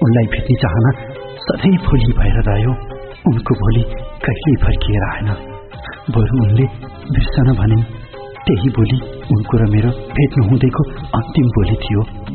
उनलाई भेट्ने चाहना सधैँ भोलि भएर रह्यो। उनको भोलि कहिल्यै फर्किएर आएन। बरु उनले बिर्सन भनिन्। त्यही भोलि उनको र मेरो भेट्नु हुँदैको अन्तिम भोलि थियो।